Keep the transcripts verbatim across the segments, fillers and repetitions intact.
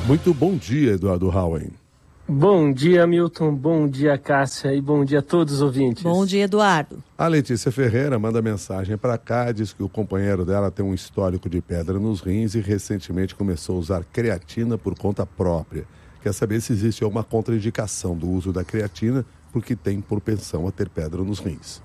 Muito bom dia, Eduardo Hauen. Bom dia, Milton. Bom dia, Cássia. E bom dia a todos os ouvintes. Bom dia, Eduardo. A Letícia Ferreira manda mensagem para cá, diz que o companheiro dela tem um histórico de pedra nos rins e recentemente começou a usar creatina por conta própria. Quer saber se existe alguma contraindicação do uso da creatina, porque tem propensão a ter pedra nos rins.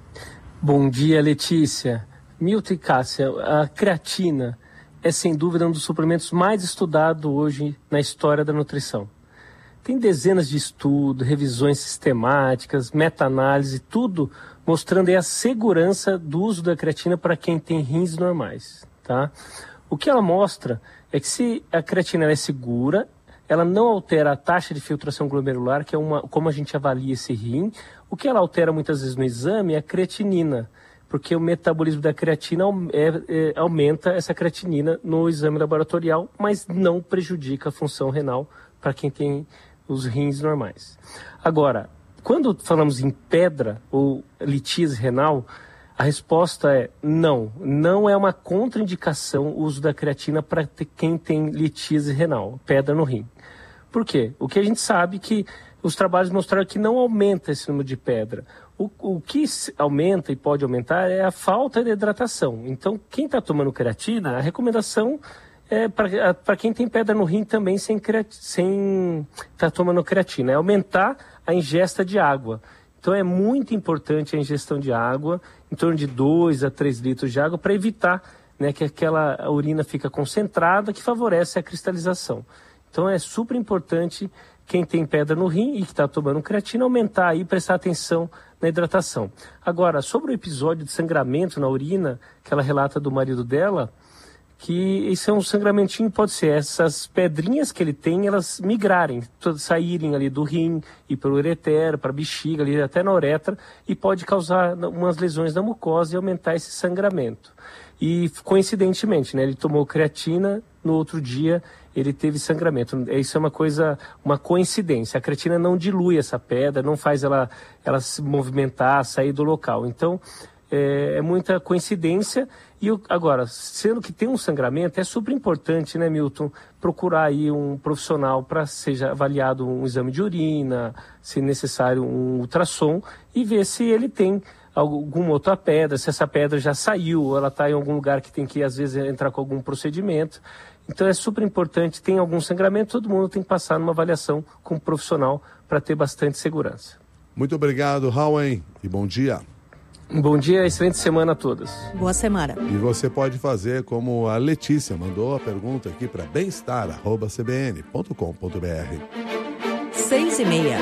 Bom dia, Letícia. Milton e Cássia, a creatina é sem dúvida um dos suplementos mais estudados hoje na história da nutrição. Tem dezenas de estudos, revisões sistemáticas, meta-análise, tudo mostrando aí a segurança do uso da creatina para quem tem rins normais, tá? O que ela mostra é que se a creatina ela é segura, ela não altera a taxa de filtração glomerular, que é uma, como a gente avalia esse rim. O que ela altera muitas vezes no exame é a creatinina, porque o metabolismo da creatina é, é, aumenta essa creatinina no exame laboratorial, mas não prejudica a função renal para quem tem os rins normais. Agora, quando falamos em pedra ou litíase renal, a resposta é não. Não é uma contraindicação o uso da creatina para quem tem litíase renal, pedra no rim. Por quê? O que a gente sabe que os trabalhos mostraram que não aumenta esse número de pedra. O, o que aumenta e pode aumentar é a falta de hidratação. Então, quem está tomando creatina, a recomendação é para quem tem pedra no rim também sem estar sem tá tomando creatina, é aumentar a ingesta de água. Então é muito importante a ingestão de água, em torno de dois a três litros de água, para evitar, né, que aquela urina fica concentrada, que favorece a cristalização. Então é super importante quem tem pedra no rim e que está tomando creatina aumentar aí e prestar atenção na hidratação. Agora, sobre o episódio de sangramento na urina, que ela relata do marido dela, que isso é um sangramentinho, pode ser essas pedrinhas que ele tem, elas migrarem, saírem ali do rim, ir pelo ureter, para a bexiga, ali até na uretra, e pode causar umas lesões na mucosa e aumentar esse sangramento. E coincidentemente, né, ele tomou creatina, no outro dia ele teve sangramento. Isso é uma coisa, uma coincidência. A creatina não dilui essa pedra, não faz ela, ela se movimentar, sair do local. Então, é, é muita coincidência. E agora, sendo que tem um sangramento, é super importante, né, Milton, procurar aí um profissional para seja avaliado um exame de urina, se necessário um ultrassom, e ver se ele tem alguma outra pedra, se essa pedra já saiu, ou ela está em algum lugar que tem que, às vezes, entrar com algum procedimento. Então é super importante, tem algum sangramento, todo mundo tem que passar numa avaliação com um profissional para ter bastante segurança. Muito obrigado, Hauen, e bom dia. Bom dia, excelente semana a todos. Boa semana. E você pode fazer como a Letícia mandou a pergunta aqui para bem-estar arroba c b n ponto com ponto b r. Seis e meia.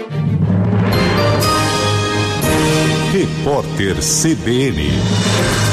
Repórter C B N.